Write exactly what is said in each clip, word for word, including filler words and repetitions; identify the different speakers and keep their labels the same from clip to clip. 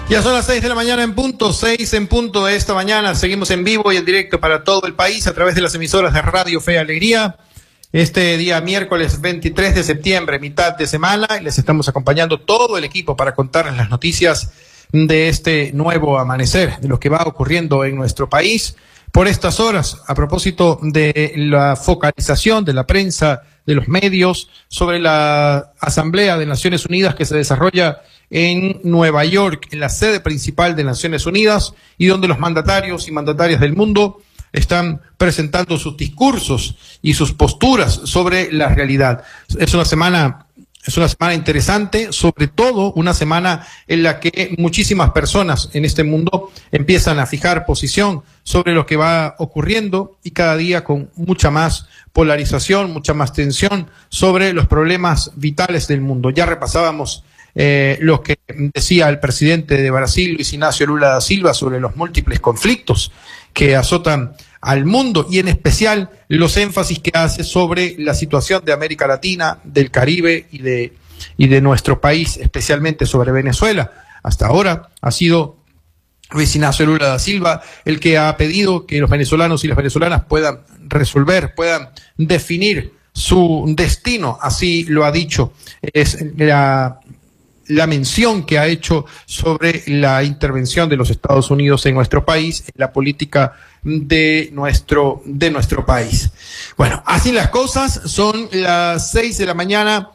Speaker 1: Ya son las seis de la mañana en punto, seis en punto de esta mañana. Seguimos en vivo y en directo para todo el país a través de las emisoras de Radio Fe y Alegría. Este día miércoles veintitrés de septiembre, mitad de semana, y les estamos acompañando todo el equipo para contarles las noticias de este nuevo amanecer, de lo que va ocurriendo en nuestro país por estas horas, a propósito de la focalización de la prensa, de los medios, sobre la Asamblea de Naciones Unidas que se desarrolla en Nueva York, en la sede principal de Naciones Unidas, y donde los mandatarios y mandatarias del mundo están presentando sus discursos y sus posturas sobre la realidad. Es una semana, es una semana interesante, sobre todo una semana en la que muchísimas personas en este mundo empiezan a fijar posición sobre lo que va ocurriendo, y cada día con mucha más polarización, mucha más tensión sobre los problemas vitales del mundo. Ya repasábamos Eh, lo que decía el presidente de Brasil, Luis Ignacio Lula da Silva, sobre los múltiples conflictos que azotan al mundo, y en especial los énfasis que hace sobre la situación de América Latina, del Caribe y de, y de nuestro país, especialmente sobre Venezuela. Hasta ahora ha sido Luis Ignacio Lula da Silva el que ha pedido que los venezolanos y las venezolanas puedan resolver, puedan definir su destino, así lo ha dicho. Es la la mención que ha hecho sobre la intervención de los Estados Unidos en nuestro país, en la política de nuestro, de nuestro país. Bueno, así las cosas. Son las seis de la mañana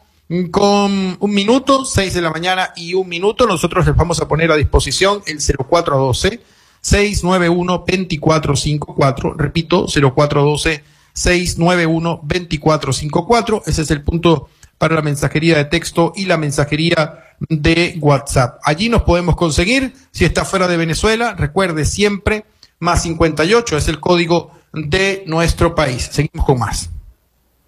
Speaker 1: con un minuto, seis de la mañana y un minuto. Nosotros les vamos a poner a disposición el cero cuatro uno dos, seis nueve uno, dos cuatro cinco cuatro. Repito, cero cuatro uno dos, seis nueve uno, dos cuatro cinco cuatro. Ese es el punto para la mensajería de texto y la mensajería de WhatsApp. Allí nos podemos conseguir. Si está fuera de Venezuela, recuerde siempre, más cincuenta y ocho es el código de nuestro país. Seguimos con más.